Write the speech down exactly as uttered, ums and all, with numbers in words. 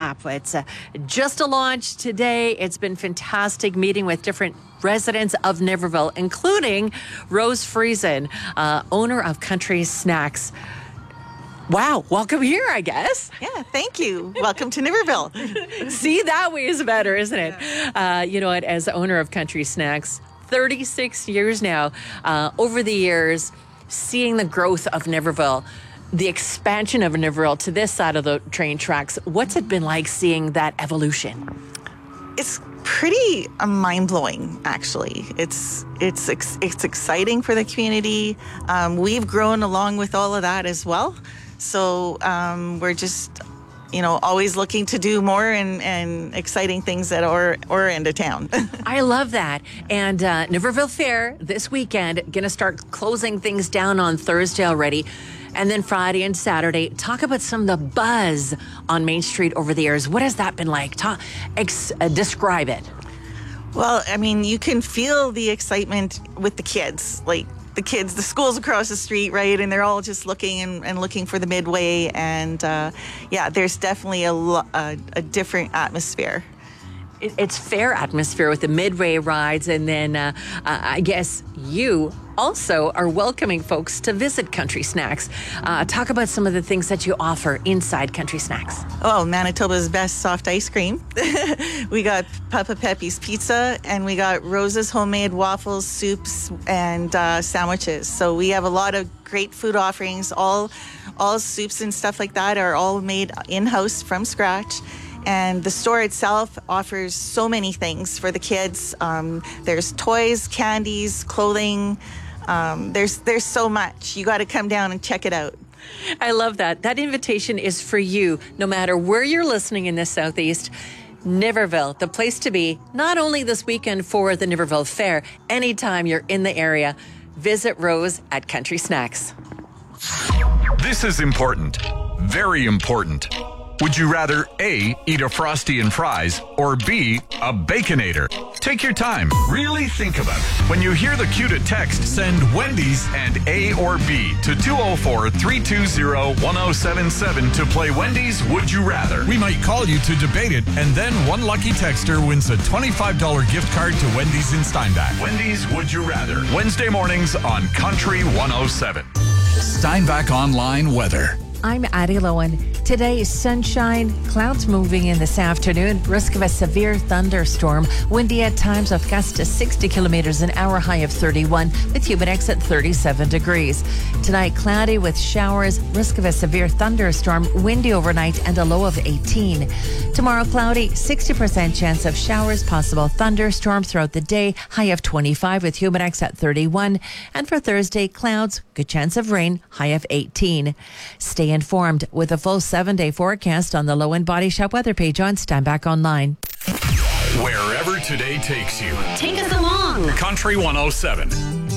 app. It's uh, just a launch today. It's been fantastic meeting with different residents of Niverville, including Rose Friesen, uh, owner of Country Snacks. Wow, welcome here, I guess. Yeah, thank you. Welcome to Niverville. See, that way is better, isn't it? Yeah. Uh, you know what, as owner of Country Snacks, thirty-six years now, uh, over the years, seeing the growth of Niverville, the expansion of Niverville to this side of the train tracks, what's it been like seeing that evolution? It's pretty uh, mind-blowing, actually. It's it's ex- it's exciting for the community. Um, we've grown along with all of that as well. So um, we're just, you know, always looking to do more and, and exciting things at our, our end of town. I love that. And uh, Niverville Fair this weekend, going to start closing things down on Thursday already. And then Friday and Saturday. Talk about some of the buzz on Main Street over the years. What has that been like? Talk, ex- uh, describe it. Well, I mean, you can feel the excitement with the kids. Like, the kids, the schools across the street, right? And they're all just looking and, and looking for the midway. And uh, yeah, there's definitely a, lo- a, a different atmosphere. It, it's fair atmosphere with the midway rides. And then uh, uh, I guess you also are welcoming folks to visit Country Snacks. Uh, talk about some of the things that you offer inside Country Snacks. Oh, Manitoba's best soft ice cream. We got Papa Pepe's pizza, and we got Rose's homemade waffles, soups, and uh, sandwiches. So we have a lot of great food offerings. All, all soups and stuff like that are all made in-house from scratch. And the store itself offers so many things for the kids. Um, there's toys, candies, clothing. Um, there's there's so much. You got to come down and check it out. I love that. That invitation is for you, no matter where you're listening in the Southeast. Niverville, the place to be, not only this weekend for the Niverville Fair, anytime you're in the area, visit Rose at Country Snacks. This is important. Very important. Would you rather A, eat a Frosty and fries, or B, a Baconator? Take your time. Really think about it. When you hear the cue to text, send Wendy's and A or B to two oh four, three two zero, one oh seven seven to play Wendy's Would You Rather. We might call you to debate it, and then one lucky texter wins a twenty-five dollars gift card to Wendy's in Steinbach. Wendy's Would You Rather. Wednesday mornings on Country one oh seven. Steinbach Online Weather. I'm Addie Lowen. Today, sunshine, clouds moving in this afternoon, risk of a severe thunderstorm, windy at times of gusts to sixty kilometers an hour, high of thirty-one, with humidity at thirty-seven degrees. Tonight, cloudy with showers, risk of a severe thunderstorm, windy overnight, and a low of eighteen. Tomorrow, cloudy, sixty percent chance of showers, possible thunderstorm throughout the day, high of twenty-five, with humidity at thirty-one. And for Thursday, clouds, good chance of rain, high of eighteen. Stay informed with a full seven-day forecast on the Low End Body Shop weather page on Steinbach Online. Wherever today takes you. Take us along. Country one oh seven.